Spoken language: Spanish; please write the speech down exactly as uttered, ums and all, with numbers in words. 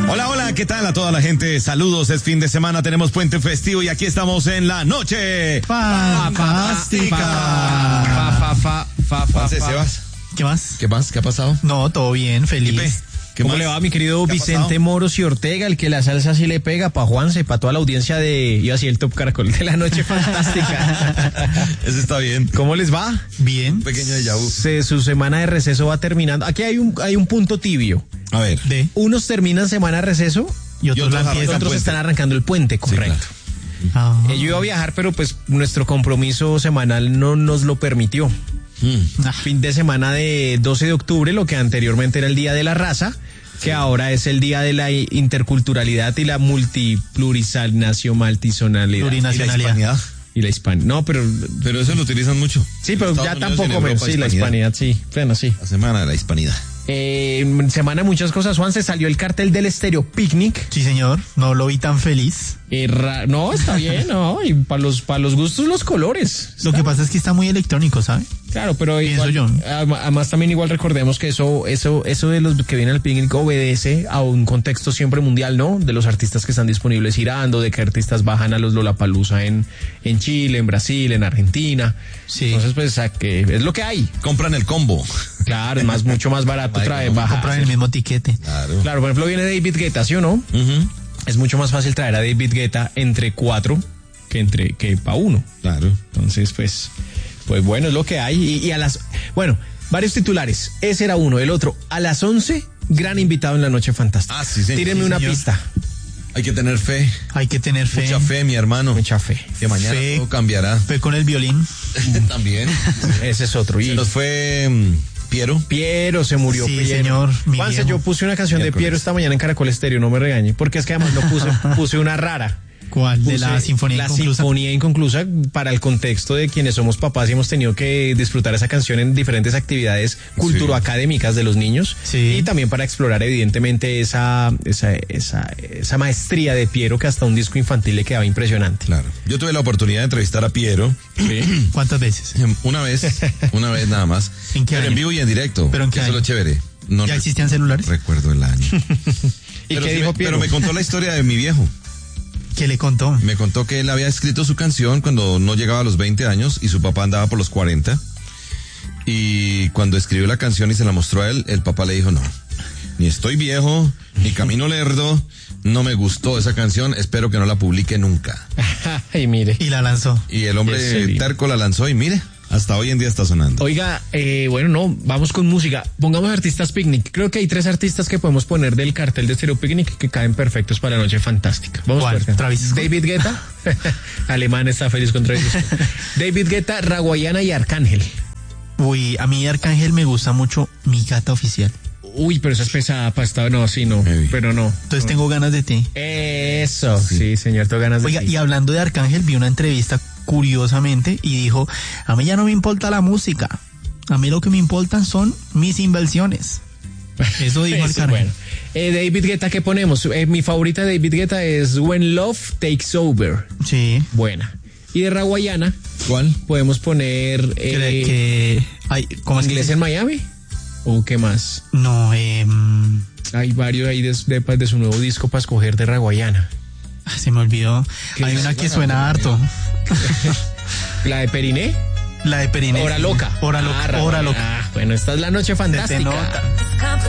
Hola, hola, ¿qué tal a toda la gente? Saludos, es fin de semana, tenemos puente festivo y aquí estamos en la noche fantástica. Fa, fa, fa, fa, fa, ¿Se fa. vas? ¿Qué más? ¿Qué más? ¿Qué ha pasado? No, todo bien, feliz. Pipe, ¿qué ¿Cómo más? le va, mi querido ¿Qué ha Vicente pasado? Moros y Ortega, el que la salsa sí le pega, pa' Juanse, pa' toda la audiencia de, iba a decir el Top Caracol, de la noche fantástica? Ese está bien. ¿Cómo les va? Bien. Un pequeño déjà vu. Se, su semana de receso va terminando. Aquí hay un, hay un punto tibio. A ver. De Unos terminan semana de receso y otros otros la arrancan empiezan. otros puente. están arrancando el puente, correcto. Ah. Eh, yo iba a viajar, pero pues nuestro compromiso semanal no nos lo permitió. Mm. Ah, Fin de semana de doce de octubre, lo que anteriormente era el Día de la Raza, que ahora es el Día de la Interculturalidad y la Multiplurinación, Maltisonalidad. ¿Y la Plurinacionalidad. hispanidad? Y la hispanidad. No, pero Pero eso lo utilizan mucho. sí, pero En ya Estados Unidos y en tampoco menos. Europa, Sí, la hispanidad, sí. Bueno, sí. La semana de la hispanidad. Eh, semana muchas cosas, Juan, se salió el cartel del Estéreo Picnic. Sí, señor. No lo vi tan feliz. Eh, ra- no, está bien, no. Y para los, para los gustos, los colores. Lo que pasa es que está muy electrónico, ¿sabe? Claro, pero Pienso igual, yo. adem- además también igual recordemos que eso, eso, eso de los que vienen al picnic obedece a un contexto siempre mundial, ¿no? De los artistas que están disponibles girando, de que artistas bajan a los Lollapalooza en, en Chile, en Brasil, en Argentina. Sí. Entonces, pues, a que es lo que hay. Compran el combo. Claro, es más, mucho más barato, Ay, trae, no, baja. Compran el mismo tiquete. Claro. Claro, por ejemplo, viene David Guetta, ¿sí o no? Ujú. Es mucho más fácil traer a David Guetta entre cuatro que entre, que pa' uno. Claro. Entonces, pues, pues bueno, es lo que hay. Y, y a las, bueno, varios titulares. Ese era uno. El otro, a las once, gran invitado en la Noche Fantástica. Ah, sí, señor. Tírenme Sí, una señor. pista. Hay que tener fe. Hay que tener fe. Mucha fe, mi hermano. Mucha fe. Que mañana Fe. todo cambiará. Fe con el violín. También. Ese es otro. Se Y nos fue mm, Piero. Piero se murió. Sí, Piero. señor, mi Juanse, viejo. yo puse una canción de Miércoles. Piero esta mañana en Caracol Estéreo, no me regañe. Porque es que además no puse, puse una rara. ¿Cuál? De la Puse Sinfonía La Inconclusa. Sinfonía Inconclusa, para el contexto de quienes somos papás y hemos tenido que disfrutar esa canción en diferentes actividades culturoacadémicas de los niños. Sí. Y también para explorar evidentemente esa, esa, esa, esa maestría de Piero que hasta un disco infantil le quedaba impresionante. Claro. Yo tuve la oportunidad de entrevistar a Piero. Sí. ¿Cuántas veces? Una vez, una vez nada más. ¿En qué Pero año? en vivo y en directo. ¿Pero en qué Eso es año? lo chévere. No ¿Ya re- existían celulares? recuerdo el año. ¿Y pero, qué sí dijo me, Piero? pero me contó la historia de mi viejo. ¿Qué le contó? Me contó que él había escrito su canción cuando no llegaba a los veinte años y su papá andaba por los cuarenta. Y cuando escribió la canción y se la mostró a él, el papá le dijo, no, ni estoy viejo, ni camino lerdo, no me gustó esa canción, espero que no la publique nunca. Ay, mire. Y la lanzó. Y el ¿En hombre serio? terco la lanzó y mire, hasta hoy en día está sonando. Oiga, eh, bueno, no, vamos con música. Pongamos artistas picnic. Creo que hay tres artistas que podemos poner del cartel de Stereo Picnic que caen perfectos para la noche fantástica. Vamos ¿Cuál? a ver. ¿Travis Scott? David Guetta. Alemán está feliz con Travis Scott. David Guetta, Raguayana y Arcángel. Uy, a mí Arcángel me gusta mucho Mi Gata Oficial. Uy, pero esa es pesada para esta. No, sí, no. Heavy. Pero no. Entonces tengo ganas de ti. Eso, sí, señor, tengo ganas de Oiga, sí. y hablando de Arcángel, vi una entrevista curiosamente y dijo, a mí ya no me importa la música, a mí lo que me importan son mis inversiones. Eso dijo Eso, Arcángel. bueno. Eh, David Guetta, ¿qué ponemos? Eh, mi favorita de David Guetta es When Love Takes Over. Sí. Buena. Y de Raguayana ¿Cuál? podemos poner Que, eh, que- ay, ¿cómo es que Inglés se- en Miami. ¿O qué más? No, eh, Hay varios ahí de, de, de su nuevo disco para escoger de Raguayana. se me olvidó. ¿Qué Hay es? una que suena harto. La de Periné. La de Periné. Hora Loca. Hora Ah, Loca. Raguayana. Hora Loca. Ah, bueno, esta es la noche Se te fantástica. nota.